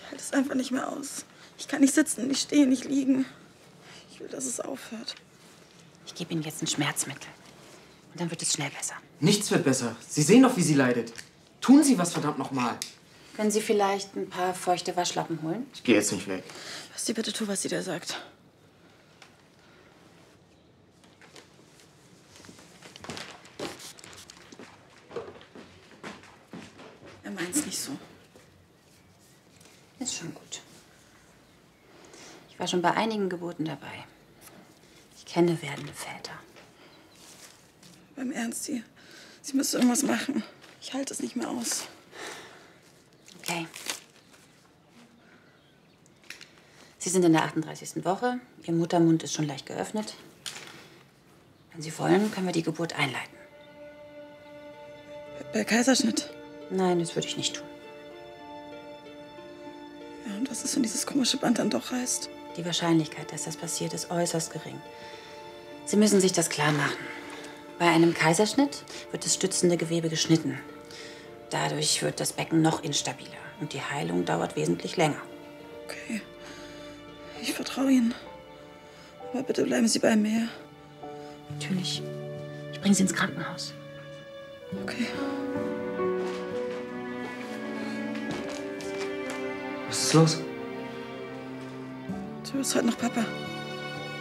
halte es einfach nicht mehr aus. Ich kann nicht sitzen, nicht stehen, nicht liegen. Ich will, dass es aufhört. Ich gebe Ihnen jetzt ein Schmerzmittel. Und dann wird es schnell besser. Nichts wird besser. Sie sehen doch, wie sie leidet. Tun Sie was, verdammt nochmal. Können Sie vielleicht ein paar feuchte Waschlappen holen? Ich gehe jetzt nicht weg. Basti, bitte tu, was sie dir sagt. Er meint's nicht so. Ist schon gut. Ich war schon bei einigen Geburten dabei. Ich kenne werdende Väter. Beim Ernst, sie müsste irgendwas machen. Ich halte es nicht mehr aus. Okay. Sie sind in der 38. Woche. Ihr Muttermund ist schon leicht geöffnet. Wenn Sie wollen, können wir die Geburt einleiten. Bei Kaiserschnitt? Nein, das würde ich nicht tun. Ja, und was ist, wenn dieses komische Band dann doch reißt? Die Wahrscheinlichkeit, dass das passiert, ist äußerst gering. Sie müssen sich das klar machen. Bei einem Kaiserschnitt wird das stützende Gewebe geschnitten. Dadurch wird das Becken noch instabiler und die Heilung dauert wesentlich länger. Okay. Ich vertraue Ihnen. Aber bitte bleiben Sie bei mir. Natürlich. Ich bringe Sie ins Krankenhaus. Okay. Was ist los? Du bist heute noch Papa.